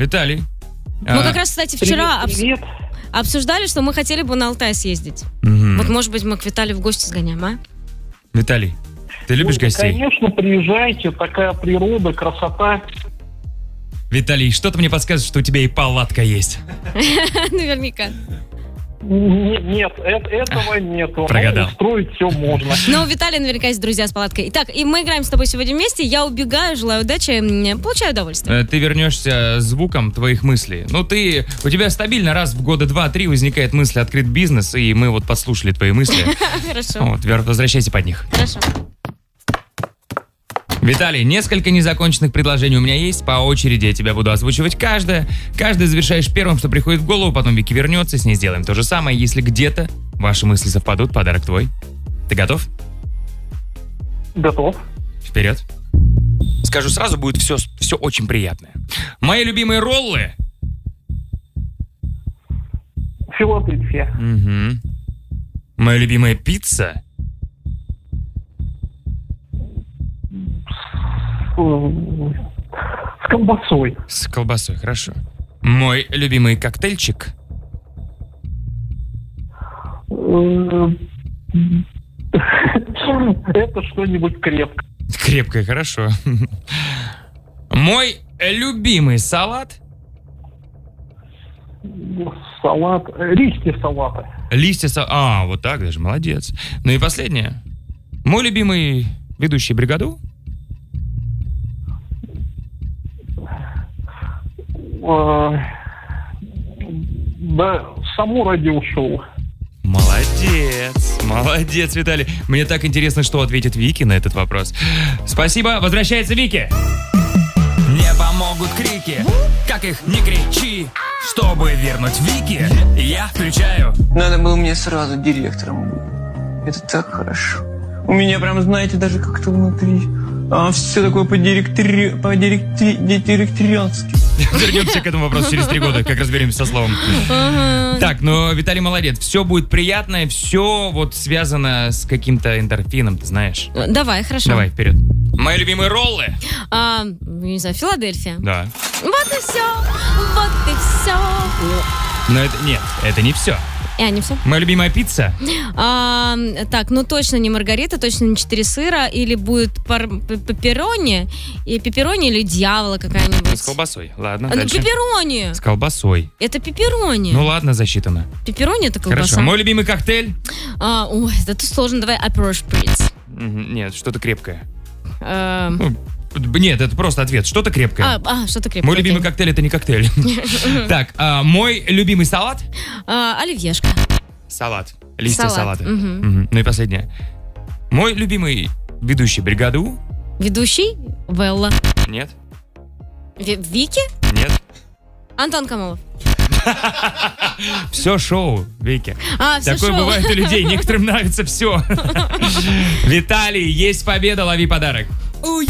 Виталий. Мы как раз, кстати, вчера Привет. обсуждали, что мы хотели бы на Алтай съездить. Мгм. Вот, может быть, мы к Виталию в гости сгоняем, а? Виталий, ты любишь гостей? Конечно, приезжайте, такая природа, красота. Виталий, что-то мне подсказывает, что у тебя и палатка есть. Наверняка. Нет, этого нет. Прогадал. Устроить все можно. Но у Виталия наверняка есть друзья с палаткой. Итак, и мы играем с тобой сегодня вместе. Я убегаю, желаю удачи, получаю удовольствие. Ты вернешься звуком твоих мыслей. Ну, у тебя стабильно раз в года 2-3 возникает мысль «открыть бизнес», и мы вот подслушали твои мысли. Хорошо, Вот, возвращайся под них. хорошо. Виталий, несколько незаконченных предложений у меня есть. По очереди я тебя буду озвучивать каждое. Каждый завершаешь первым, что приходит в голову, потом Вики вернется, с ней сделаем то же самое. Если где-то ваши мысли совпадут, подарок твой. Ты готов? Готов. Вперед. Скажу сразу, будет все очень приятное. Мои любимые роллы. Филадельфия. Угу. Моя любимая пицца. С колбасой. С колбасой, хорошо. Мой любимый коктейльчик. Это что-нибудь крепкое. Крепкое, хорошо. Мой любимый салат. Салат. Листья салата. Листья салата. Вот так даже, молодец. Ну и последнее. Мой любимый ведущий бригаду. Да, само радиошоу. Молодец, Виталий. Мне так интересно, что ответит Вики на этот вопрос. Спасибо, возвращается Вики. Не помогут крики, как их не кричи. Чтобы вернуть Вики, я включаю. Надо было мне сразу директором быть. Это так хорошо. У меня прям, знаете, даже как-то внутри все такое по-директориански. Вернемся к этому вопросу через 3 года, как разберемся со словом. Так, ну, Виталий молодец. Все будет приятное, все вот связано с каким-то эндорфином, ты знаешь. Давай, хорошо. Давай, вперед. Мои любимые роллы. Не знаю, Филадельфия. Да. Вот и все, вот и все. Но это не все. Не все. Моя любимая пицца. Так, ну точно не маргарита, точно не 4 сыра, или будет пепперони, или дьявола какая-нибудь. С колбасой. Ладно, дальше. Пепперони. С колбасой. Это пепперони. Ну ладно, засчитано. Пепперони это колбаса. Хорошо. Мой любимый коктейль. Ой, это сложно. Давай Aperol Spritz. Нет, что-то крепкое. Нет, это просто ответ. Что-то крепкое. Что-то крепкое. Мой любимый коктейль — это не коктейль. Так, мой любимый салат. Оливьешка. Салат. Листья салата. Мгм. Ну и последнее. Мой любимый ведущий бригаду. Ведущий Велла. Нет. Вики? Нет. Антон Камолов. Все шоу, Вики. Все Такое шоу. бывает у людей. Некоторым нравится все. Виталий, есть победа, лови подарок.